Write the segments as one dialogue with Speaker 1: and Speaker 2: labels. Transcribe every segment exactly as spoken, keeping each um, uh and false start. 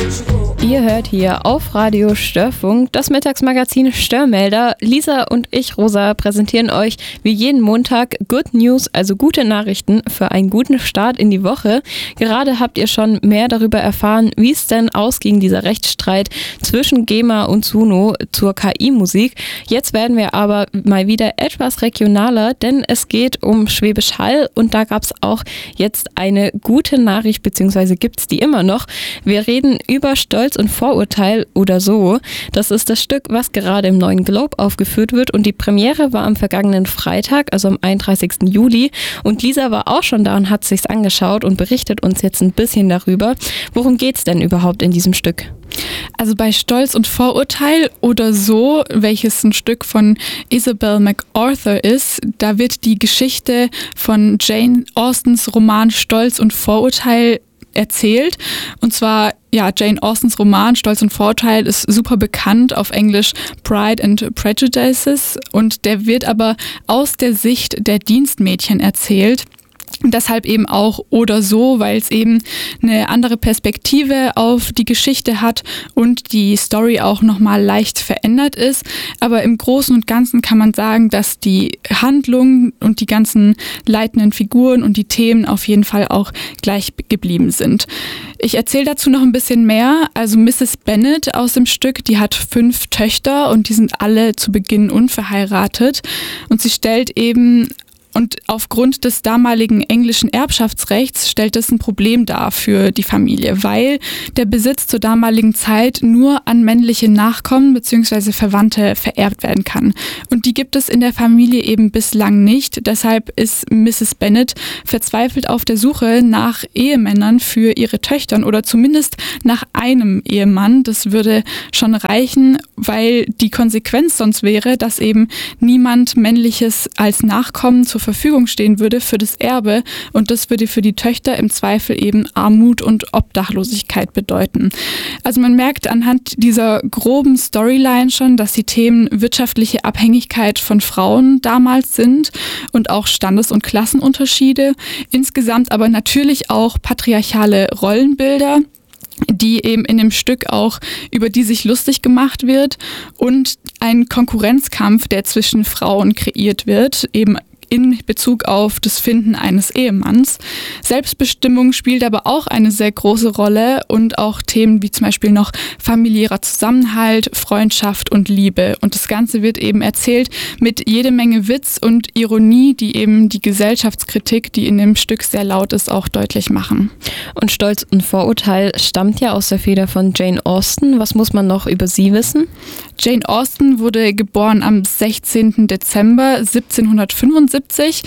Speaker 1: Ihr hört hier auf Radio Störfunk das Mittagsmagazin Störmelder. Lisa und ich, Rosa, präsentieren euch wie jeden Montag Good News, also gute Nachrichten für einen guten Start in die Woche. Gerade habt ihr schon mehr darüber erfahren, wie es denn ausging, dieser Rechtsstreit zwischen GEMA und Suno zur K I-Musik. Jetzt werden wir aber mal wieder etwas regionaler, denn es geht um Schwäbisch Hall und da gab es auch jetzt eine gute Nachricht, beziehungsweise gibt es die immer noch. Wir reden über Stolz und Vorurteil oder so. Das ist das Stück, was gerade im Neuen Globe aufgeführt wird und die Premiere war am vergangenen Freitag, also am einunddreißigsten Juli und Lisa war auch schon da und hat sich's angeschaut und berichtet uns jetzt ein bisschen darüber. Worum geht's denn überhaupt in diesem Stück?
Speaker 2: Also bei Stolz und Vorurteil oder so, welches ein Stück von Isabel MacArthur ist, da wird die Geschichte von Jane Austens Roman Stolz und Vorurteil erzählt. Und zwar, ja, Jane Austens Roman Stolz und Vorurteil ist super bekannt, auf Englisch Pride and Prejudices, und der wird aber aus der Sicht der Dienstmädchen erzählt. Deshalb eben auch oder so, weil es eben eine andere Perspektive auf die Geschichte hat und die Story auch nochmal leicht verändert ist. Aber im Großen und Ganzen kann man sagen, dass die Handlung und die ganzen leitenden Figuren und die Themen auf jeden Fall auch gleich geblieben sind. Ich erzähle dazu noch ein bisschen mehr. Also Misses Bennet aus dem Stück, die hat fünf Töchter und die sind alle zu Beginn unverheiratet. Und sie stellt eben Und aufgrund des damaligen englischen Erbschaftsrechts stellt das ein Problem dar für die Familie, weil der Besitz zur damaligen Zeit nur an männliche Nachkommen bzw. Verwandte vererbt werden kann. Und die gibt es in der Familie eben bislang nicht. Deshalb ist Misses Bennet verzweifelt auf der Suche nach Ehemännern für ihre Töchter oder zumindest nach einem Ehemann. Das würde schon reichen, weil die Konsequenz sonst wäre, dass eben niemand Männliches als Nachkommen zur Verfügung stehen würde für das Erbe, und das würde für die Töchter im Zweifel eben Armut und Obdachlosigkeit bedeuten. Also man merkt anhand dieser groben Storyline schon, dass die Themen wirtschaftliche Abhängigkeit von Frauen damals sind und auch Standes- und Klassenunterschiede, insgesamt aber natürlich auch patriarchale Rollenbilder, die eben in dem Stück auch, über die sich lustig gemacht wird, und ein Konkurrenzkampf, der zwischen Frauen kreiert wird, eben in Bezug auf das Finden eines Ehemanns. Selbstbestimmung spielt aber auch eine sehr große Rolle und auch Themen wie zum Beispiel noch familiärer Zusammenhalt, Freundschaft und Liebe. Und das Ganze wird eben erzählt mit jede Menge Witz und Ironie, die eben die Gesellschaftskritik, die in dem Stück sehr laut ist, auch deutlich machen.
Speaker 1: Und Stolz und Vorurteil stammt ja aus der Feder von Jane Austen. Was muss man noch über sie wissen?
Speaker 2: Jane Austen wurde geboren am sechzehnten Dezember siebzehnhundertfünfundsiebzig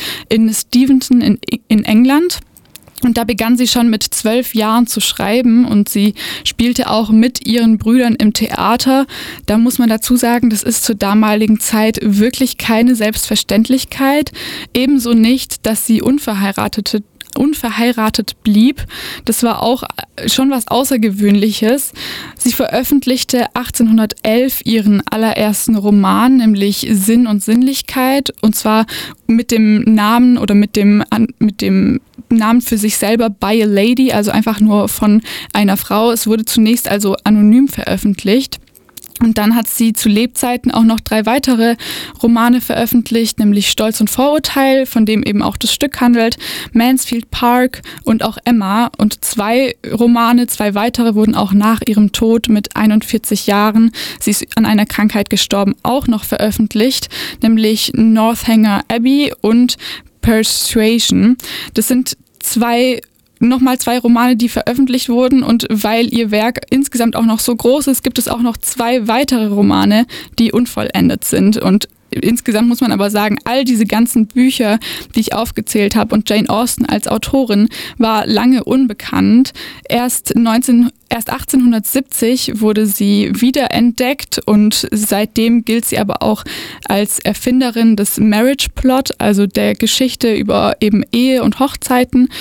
Speaker 2: in Steventon in, in England. Und da begann sie schon mit zwölf Jahren zu schreiben und sie spielte auch mit ihren Brüdern im Theater. Da muss man dazu sagen, das ist zur damaligen Zeit wirklich keine Selbstverständlichkeit. Ebenso nicht, dass sie unverheiratete unverheiratet blieb. Das war auch schon was Außergewöhnliches. Sie veröffentlichte achtzehnhundertelf ihren allerersten Roman, nämlich Sinn und Sinnlichkeit, und zwar mit dem Namen oder mit dem, mit dem Namen für sich selber By a Lady, also einfach nur von einer Frau. Es wurde zunächst also anonym veröffentlicht. Und dann hat sie zu Lebzeiten auch noch drei weitere Romane veröffentlicht, nämlich Stolz und Vorurteil, von dem eben auch das Stück handelt, Mansfield Park und auch Emma. Und zwei Romane, zwei weitere wurden auch nach ihrem Tod mit einundvierzig Jahren, sie ist an einer Krankheit gestorben, auch noch veröffentlicht, nämlich Northanger Abbey und Persuasion. Das sind zwei nochmal zwei Romane, die veröffentlicht wurden, und weil ihr Werk insgesamt auch noch so groß ist, gibt es auch noch zwei weitere Romane, die unvollendet sind. Und insgesamt muss man aber sagen, all diese ganzen Bücher, die ich aufgezählt habe, und Jane Austen als Autorin war lange unbekannt. Erst, neunzehn, erst achtzehnhundertsiebzig wurde sie wiederentdeckt und seitdem gilt sie aber auch als Erfinderin des Marriage Plot, also der Geschichte über eben Ehe und Hochzeiten.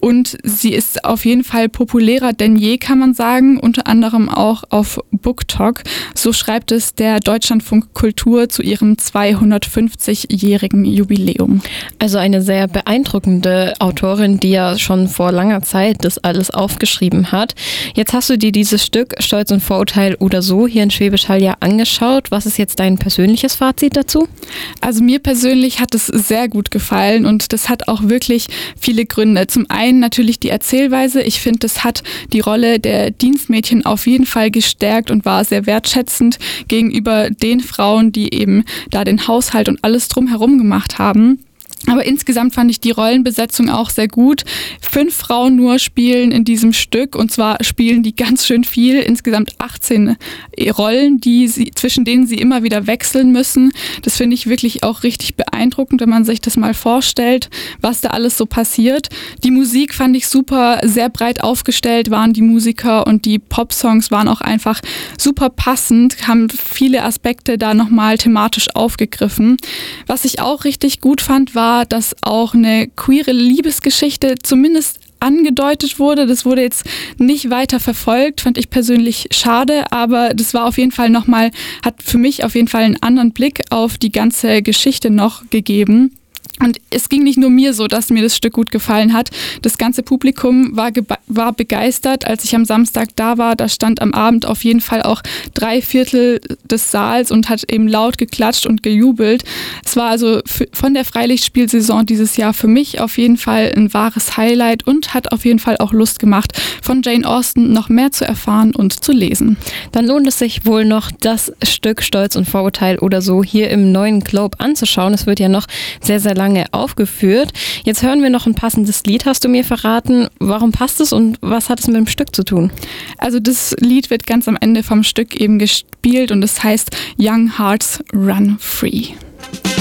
Speaker 2: und sie ist auf jeden Fall populärer denn je, kann man sagen, unter anderem auch auf BookTok. So schreibt es der Deutschlandfunk Kultur zu ihrem zweihundertfünfzigjährigen Jubiläum.
Speaker 1: Also eine sehr beeindruckende Autorin, die ja schon vor langer Zeit das alles aufgeschrieben hat. Jetzt hast du dir dieses Stück Stolz und Vorurteil oder so hier in Schwäbisch Hall ja angeschaut. Was ist jetzt dein persönliches Fazit dazu?
Speaker 2: Also mir persönlich hat es sehr gut gefallen und das hat auch wirklich viele Gründe. Zum einen natürlich die Erzählweise. Ich finde, das hat die Rolle der Dienstmädchen auf jeden Fall gestärkt und war sehr wertschätzend gegenüber den Frauen, die eben da den Haushalt und alles drumherum gemacht haben. Aber insgesamt fand ich die Rollenbesetzung auch sehr gut. Fünf Frauen nur spielen in diesem Stück und zwar spielen die ganz schön viel. Insgesamt achtzehn Rollen, die sie, zwischen denen sie immer wieder wechseln müssen. Das finde ich wirklich auch richtig beeindruckend, wenn man sich das mal vorstellt, was da alles so passiert. Die Musik fand ich super, sehr breit aufgestellt waren die Musiker und die Popsongs waren auch einfach super passend, haben viele Aspekte da nochmal thematisch aufgegriffen. Was ich auch richtig gut fand, war, dass auch eine queere Liebesgeschichte zumindest angedeutet wurde. Das wurde jetzt nicht weiter verfolgt, fand ich persönlich schade, aber das war auf jeden Fall nochmal, hat für mich auf jeden Fall einen anderen Blick auf die ganze Geschichte noch gegeben. Und es ging nicht nur mir so, dass mir das Stück gut gefallen hat. Das ganze Publikum war, gebe- war begeistert, als ich am Samstag da war. Da stand am Abend auf jeden Fall auch drei Viertel des Saals und hat eben laut geklatscht und gejubelt. Es war also für, von der Freilichtspielsaison dieses Jahr für mich auf jeden Fall ein wahres Highlight und hat auf jeden Fall auch Lust gemacht, von Jane Austen noch mehr zu erfahren und zu lesen.
Speaker 1: Dann lohnt es sich wohl noch, das Stück Stolz und Vorurteil oder so hier im neuen Globe anzuschauen. Es wird ja noch sehr, sehr lange aufgeführt. Jetzt hören wir noch ein passendes Lied, hast du mir verraten. Warum passt es und was hat es mit dem Stück zu tun?
Speaker 2: Also das Lied wird ganz am Ende vom Stück eben gespielt und es heißt Young Hearts Run Free.